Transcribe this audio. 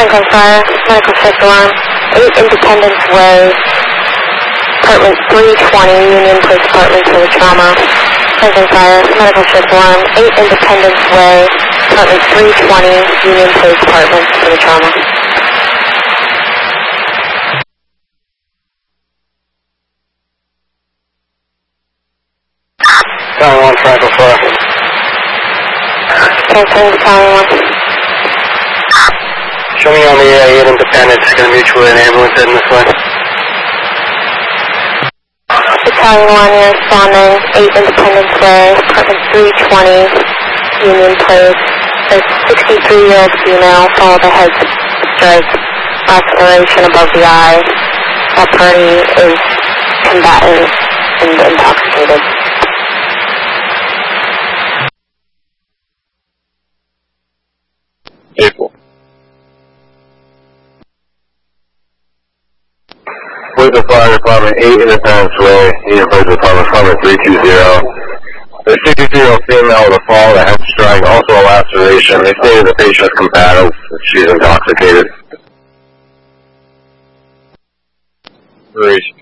Franklin Fire, medical shift alarm, 8 Independence Way, apartment 320, Union Place Apartments for the trauma. Franklin Fire, medical shift alarm, 8 Independence Way, apartment 320, Union Place Apartments for the trauma. Tower 1, Franklin Fire. Transferring to Tower 1. Show me on the 8 Independence, going to meet you with an ambulance heading this way. Battalion 1, you're responding, 8 Independence Way, apartment 320, Union Place. A 63-year-old female followed the head strike, laceration above the eye. That party is combatant and intoxicated. April. With the fire department, 8 Independence Way, Union Place Apartment 320. The 63-year-old female with a fall, a head strike, also a laceration. They stated the patient is combative. She's intoxicated. Maurice.